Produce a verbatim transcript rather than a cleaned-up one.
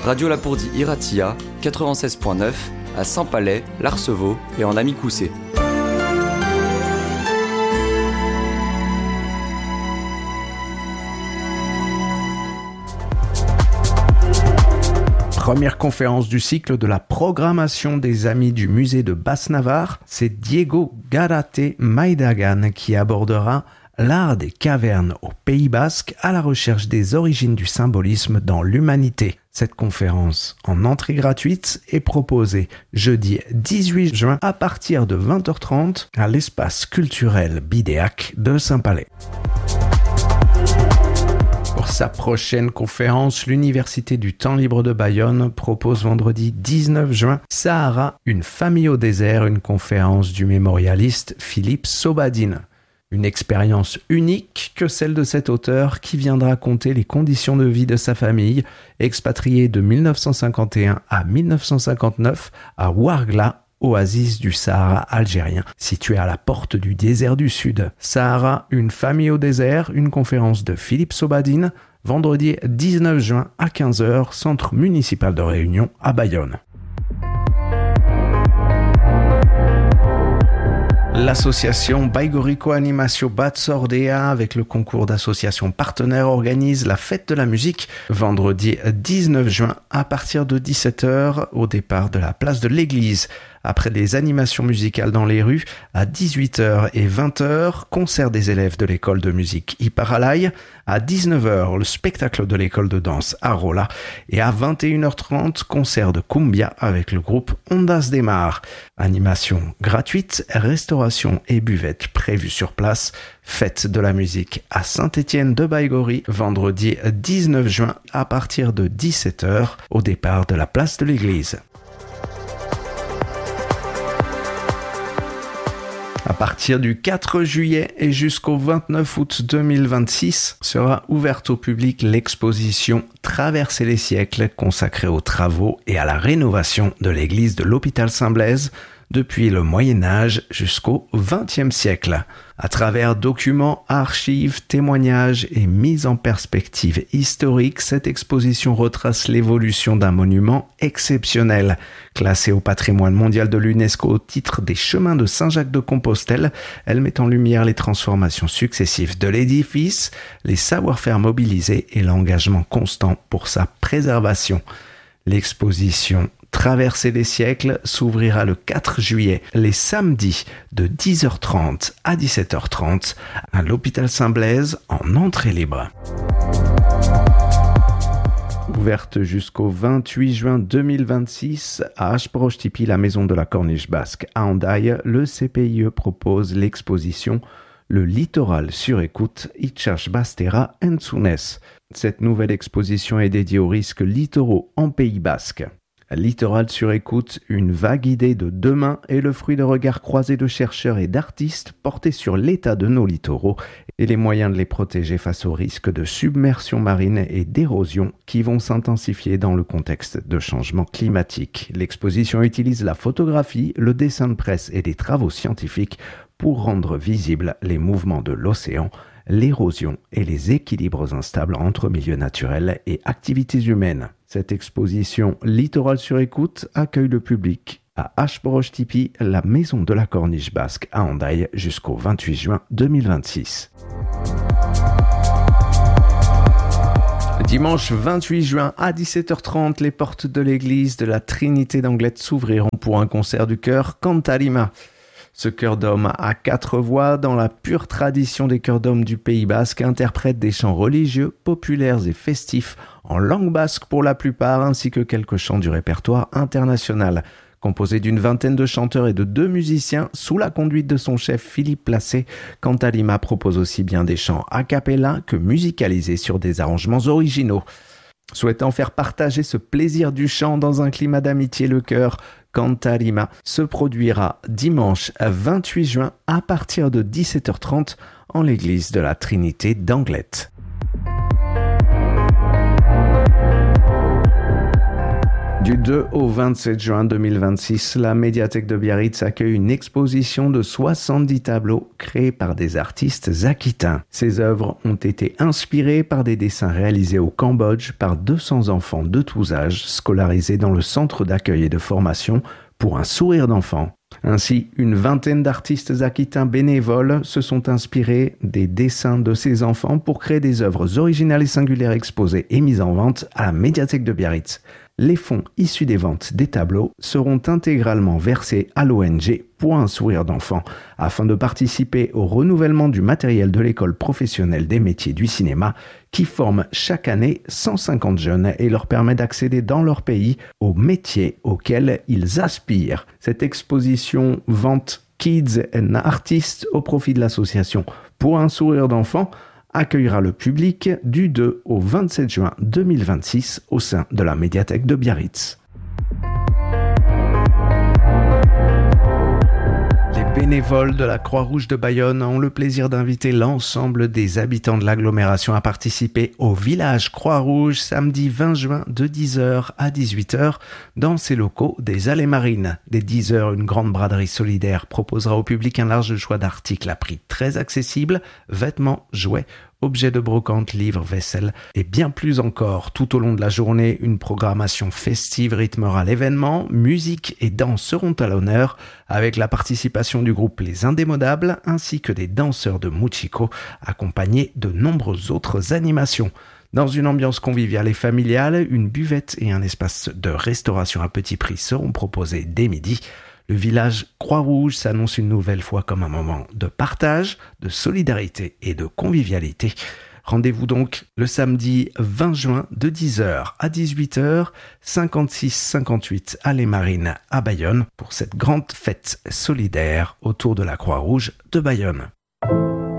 Radio Lapourdie Iratia, quatre-vingt-seize point neuf, à Saint-Palais, l'Arceveau et en Amicoussé. Première conférence du cycle de la programmation des Amis du musée de Basse-Navarre, c'est Diego Garate Maidagan qui abordera l'art des cavernes au Pays Basque à la recherche des origines du symbolisme dans l'humanité. Cette conférence en entrée gratuite est proposée jeudi dix-huit juin à partir de vingt heures trente à l'espace culturel Bidéac de Saint-Palais. Pour sa prochaine conférence, l'Université du Temps Libre de Bayonne propose vendredi dix-neuf juin Sahara, une famille au désert, une conférence du mémorialiste Philippe Sobadine. Une expérience unique que celle de cet auteur qui viendra conter les conditions de vie de sa famille, expatriée de dix-neuf cent cinquante et un à dix-neuf cent cinquante-neuf à Ouargla, oasis du Sahara algérien, situé à la porte du désert du Sud. Sahara, une famille au désert, une conférence de Philippe Sobadine, vendredi dix-neuf juin à quinze heures, centre municipal de réunion à Bayonne. L'association Baigoriko Animatio Batzordea, avec le concours d'associations partenaires, organise la fête de la musique vendredi dix-neuf juin à partir de dix-sept heures au départ de la place de l'église. Après des animations musicales dans les rues, à dix-huit heures et vingt heures, concert des élèves de l'école de musique Iparalai. À dix-neuf heures, le spectacle de l'école de danse Arola. Et à vingt et une heures trente, concert de cumbia avec le groupe Ondas de Mar. Animation gratuite, restauration et buvette prévues sur place. Fête de la musique à Saint-Étienne de Baïgori, vendredi dix-neuf juin à partir de dix-sept heures au départ de la place de l'église. À partir du quatre juillet et jusqu'au vingt-neuf août deux mille vingt-six, sera ouverte au public l'exposition Traverser les siècles consacrée aux travaux et à la rénovation de l'église de l'hôpital Saint-Blaise depuis le Moyen-Âge jusqu'au vingtième siècle. À travers documents, archives, témoignages et mises en perspective historique, cette exposition retrace l'évolution d'un monument exceptionnel. Classée au patrimoine mondial de l'UNESCO au titre des chemins de Saint-Jacques-de-Compostelle, elle met en lumière les transformations successives de l'édifice, les savoir-faire mobilisés et l'engagement constant pour sa préservation. L'exposition Traverser les siècles s'ouvrira le quatre juillet, les samedis de dix heures trente à dix-sept heures trente à l'hôpital Saint-Blaise en entrée libre. Ouverte jusqu'au vingt-huit juin deux mille vingt-six à Ashprochtipi, la maison de la Corniche basque à Hendaye, le C P I E propose l'exposition Le littoral sur écoute, Itchach Bastera Entzunes. Cette nouvelle exposition est dédiée aux risques littoraux en Pays basque. Littoral sur écoute, une vague idée de demain est le fruit de regards croisés de chercheurs et d'artistes portés sur l'état de nos littoraux et les moyens de les protéger face aux risques de submersion marine et d'érosion qui vont s'intensifier dans le contexte de changement climatique. L'exposition utilise la photographie, le dessin de presse et des travaux scientifiques pour rendre visibles les mouvements de l'océan, l'érosion et les équilibres instables entre milieux naturels et activités humaines. Cette exposition Littoral sur écoute accueille le public à Ashprochtipi, la maison de la Corniche basque à Hendaye jusqu'au vingt-huit juin deux mille vingt-six. Dimanche vingt-huit juin à dix-sept heures trente, les portes de l'église de la Trinité d'Anglet s'ouvriront pour un concert du chœur Cantarima. Ce chœur d'hommes à quatre voix, dans la pure tradition des chœurs d'hommes du Pays basque, interprète des chants religieux, populaires et festifs, en langue basque pour la plupart, ainsi que quelques chants du répertoire international. Composé d'une vingtaine de chanteurs et de deux musiciens, sous la conduite de son chef Philippe Placé, Cantalima propose aussi bien des chants a cappella que musicalisés sur des arrangements originaux. Souhaitant faire partager ce plaisir du chant dans un climat d'amitié, le chœur Cantarima se produira dimanche vingt-huit juin à partir de dix-sept heures trente en l'église de la Trinité d'Anglet. Du deux au vingt-sept juin deux mille vingt-six, la médiathèque de Biarritz accueille une exposition de soixante-dix tableaux créés par des artistes aquitains. Ces œuvres ont été inspirées par des dessins réalisés au Cambodge par deux cents enfants de tous âges scolarisés dans le centre d'accueil et de formation pour un sourire d'enfant. Ainsi, une vingtaine d'artistes aquitains bénévoles se sont inspirés des dessins de ces enfants pour créer des œuvres originales et singulières exposées et mises en vente à la médiathèque de Biarritz. Les fonds issus des ventes des tableaux seront intégralement versés à l'O N G pour un sourire d'enfant afin de participer au renouvellement du matériel de l'école professionnelle des métiers du cinéma qui forme chaque année cent cinquante jeunes et leur permet d'accéder dans leur pays aux métiers auxquels ils aspirent. Cette exposition vente Kids and Artists au profit de l'association Pour un sourire d'enfant accueillera le public du deux au vingt-sept juin deux mille vingt-six au sein de la médiathèque de Biarritz. Les bénévoles de la Croix-Rouge de Bayonne ont le plaisir d'inviter l'ensemble des habitants de l'agglomération à participer au village Croix-Rouge samedi vingt juin de dix heures à dix-huit heures dans ses locaux des Allées Marines. Dès dix heures, une grande braderie solidaire proposera au public un large choix d'articles à prix très accessible, vêtements, jouets, objets de brocante, livres, vaisselle et bien plus encore. Tout au long de la journée, une programmation festive rythmera l'événement. Musique et danse seront à l'honneur avec la participation du groupe Les Indémodables ainsi que des danseurs de Muchiko accompagnés de nombreuses autres animations. Dans une ambiance conviviale et familiale, une buvette et un espace de restauration à petit prix seront proposés dès midi. Le village Croix-Rouge s'annonce une nouvelle fois comme un moment de partage, de solidarité et de convivialité. Rendez-vous donc le samedi vingt juin de dix heures à dix-huit heures, cinquante-six cinquante-huit Allées Marines à Bayonne pour cette grande fête solidaire autour de la Croix-Rouge de Bayonne.